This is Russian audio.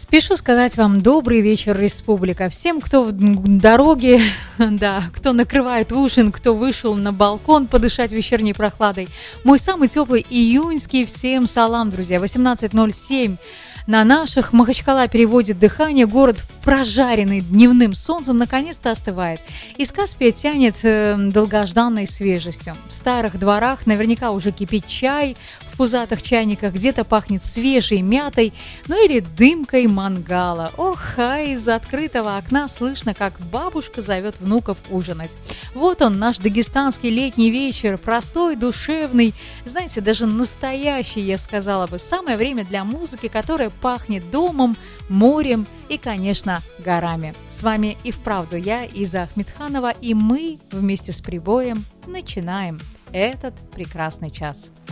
Спешу сказать вам добрый вечер, республика. Всем, кто в дороге, да, кто накрывает ужин, кто вышел на балкон подышать вечерней прохладой. Мой самый теплый июньский всем салам, друзья. 18:07 на наших. Махачкала переводит дыхание. Город, прожаренный дневным солнцем, наконец-то остывает. Из Каспия тянет долгожданной свежестью. В старых дворах наверняка уже кипит чай в пузатых чайниках, где-то пахнет свежей мятой, ну или дымкой мангала. Ох, а из открытого окна слышно, как бабушка зовет внуков ужинать. Вот он, наш дагестанский летний вечер, простой, душевный, знаете, даже настоящий, я сказала бы. Самое время для музыки, которая пахнет домом, морем и, конечно, горами. С вами и вправду я, Иза Ахмедханова, и мы вместе с Прибоем начинаем этот прекрасный час.